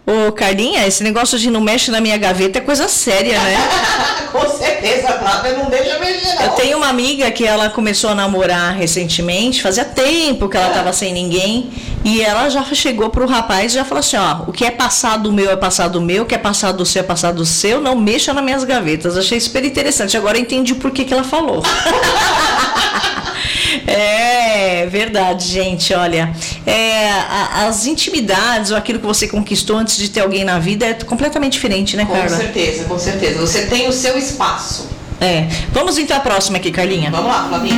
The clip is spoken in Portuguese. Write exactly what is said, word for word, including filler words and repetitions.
Ô, Carlinha, esse negócio de não mexe na minha gaveta é coisa séria, né? Com certeza, Flávia, não deixa mexer, não. Eu tenho uma amiga que ela começou a namorar recentemente, fazia tempo que ela tava sem ninguém, e ela já chegou pro rapaz e já falou assim, ó, o que é passado meu é passado meu, o que é passado do seu é passado do seu, não mexa nas minhas gavetas. Achei super interessante, agora eu entendi por que que ela falou. É verdade, gente, olha, é, a, as intimidades ou aquilo que você conquistou antes de ter alguém na vida é completamente diferente, né, Carla? Com certeza, com certeza. Você tem o seu espaço. É. Vamos então à próxima aqui, Carlinha. Vamos lá, Flavinha.